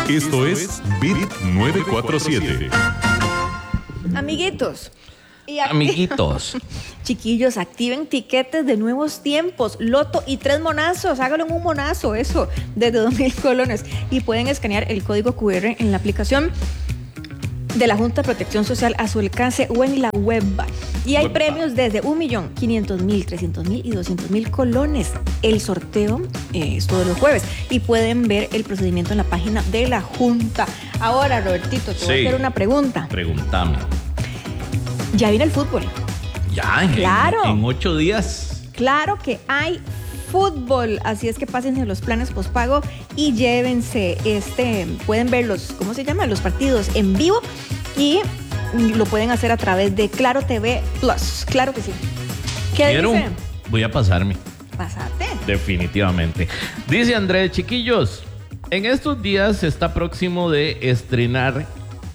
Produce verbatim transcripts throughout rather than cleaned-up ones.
Esto es Bit novecientos cuarenta y siete. Amiguitos. Y Amiguitos. Chiquillos, activen tiquetes de nuevos tiempos, loto y tres monazos. Háganlo en un monazo, eso, desde dos mil colones. Y pueden escanear el código cu erre en la aplicación de la Junta de Protección Social a su alcance o en la web. Y hay Webba. premios desde un millón, quinientos mil, trescientos mil y doscientos mil colones. El sorteo eh, es todos los jueves y pueden ver el procedimiento en la página de la Junta. Ahora, Robertito, te voy Sí. a hacer una pregunta. Pregúntame. Ya viene el fútbol. Ya, en, Claro. en ocho días. Claro que hay fútbol, así es que pásense los planes postpago y llévense este, pueden ver los, ¿cómo se llama? Los partidos en vivo y lo pueden hacer a través de Claro T V Plus. Claro que sí. ¿Qué Quiero. dice? Voy a pasarme. Pásate. Definitivamente. Dice Andrés, chiquillos, en estos días se está próximo de estrenarse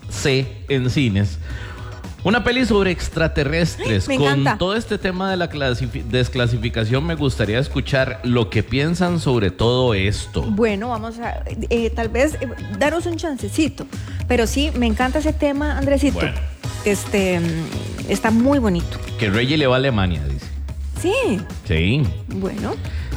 en cines una peli sobre extraterrestres. Me Con encanta. todo este tema de la clasifi- desclasificación, me gustaría escuchar lo que piensan sobre todo esto. Bueno, vamos a, eh, tal vez, eh, daros un chancecito, pero sí, me encanta ese tema, Andresito. Bueno. Este, mm, está muy bonito. Que Reggie le va a Alemania, dice. Sí, Sí. bueno.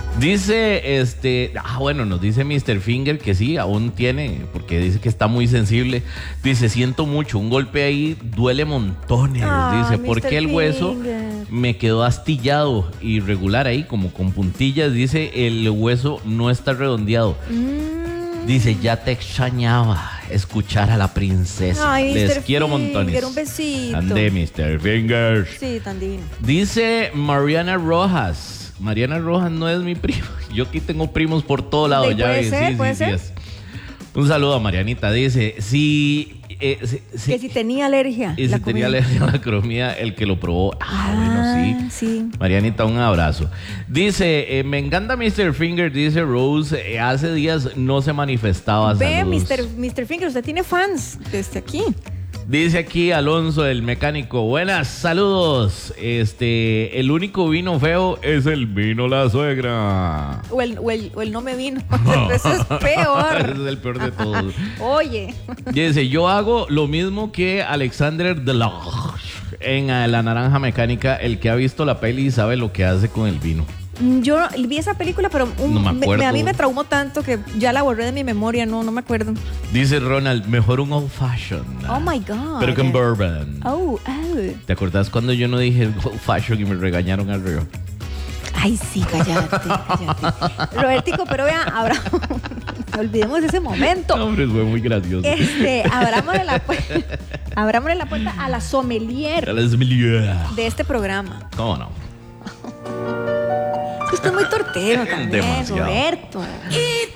Dice, este, ah, bueno, nos dice mister Finger que sí, aún tiene, porque dice que está muy sensible. Dice, siento mucho, un golpe ahí duele montones. Ay, dice, porque mister el hueso Finger. me quedó astillado, irregular ahí, como con puntillas. Dice, el hueso no está redondeado. Mm. Dice, ya te extrañaba escuchar a la princesa. Ay, Les mister quiero Finger, montones. un besito. Ande, mister Finger. Sí, tan divino. Dice Mariana Rojas. Mariana Rojas no es mi prima. Yo aquí tengo primos por todo lado. Sí, Ya puede ves, ser, sí, puede sí, ser. sí, es. Un saludo a Marianita. Dice, si, eh, si, si- Que si tenía alergia. y si la tenía comida. alergia a la comida, el que lo probó. Ah, bueno, sí. sí. Marianita, un abrazo. Dice, eh, me encanta mister Finger, dice Rose, eh, hace días no se manifestaba. Ve, Saludos. mister mister Finger, usted tiene fans desde aquí. Dice aquí Alonso, el mecánico. Buenas, saludos. Este, el único vino feo es el vino la suegra. O el, o el, o el no me vino. Eso es Ese peor. es el peor de todos. Oye. Dice, yo hago lo mismo que Alexander Delarge en eh, La Naranja Mecánica. El que ha visto la peli sabe lo que hace con el vino. Yo vi esa película, pero un- No me acuerdo. a mí me traumó tanto que ya la borré de mi memoria. No, no me acuerdo. Dice Ronald, mejor un old fashion. Oh my God. Pero con bourbon. Oh, oh. ¿Te acordás cuando yo no dije old fashion y me regañaron arriba? Ay, sí, cállate, cállate. Robertico, pero vea, abra... olvidemos ese momento. No, hombre, fue muy gracioso. Este, abrámosle la, pu- abrámosle la puerta a la sommelier A las mil- de este programa. ¿Cómo no? Es que usted es muy tortero también, Demasiado. Roberto. Y